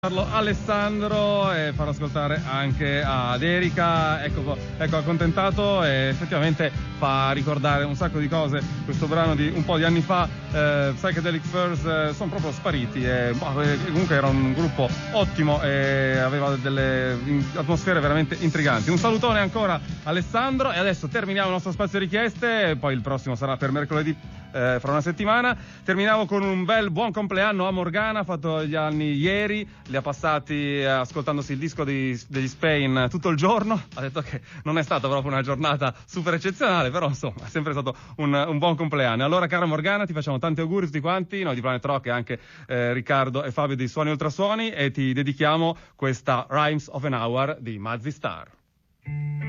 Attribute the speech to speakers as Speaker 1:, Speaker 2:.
Speaker 1: Alessandro e far ascoltare anche ad Erika. Ecco, accontentato, e effettivamente fa ricordare un sacco di cose questo brano di un po' di anni fa. Psychedelic Furs sono proprio spariti e comunque era un gruppo ottimo e aveva delle atmosfere veramente intriganti. Un salutone ancora Alessandro, e adesso terminiamo il nostro spazio richieste, poi il prossimo sarà per mercoledì fra una settimana. Terminavo con un bel buon compleanno a Morgana, ha fatto gli anni ieri, li ha passati ascoltandosi il disco degli Spain tutto il giorno. Ha detto che non è stata proprio una giornata super eccezionale, però insomma è sempre stato un buon compleanno. Allora, cara Morgana, ti facciamo tanti auguri tutti quanti, noi di Planet Rock e anche Riccardo e Fabio di Suoni Ultrasuoni, e ti dedichiamo questa Rhymes of an Hour di Mazzy Star.